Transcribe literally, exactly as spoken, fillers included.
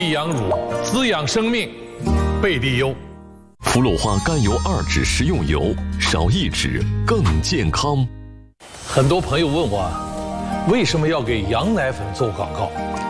益阳乳滋养生命，贝蒂优。 氟鲁化甘油二酯食用油，少一酯更健康。 很多朋友问我，为什么要给羊奶粉做广告？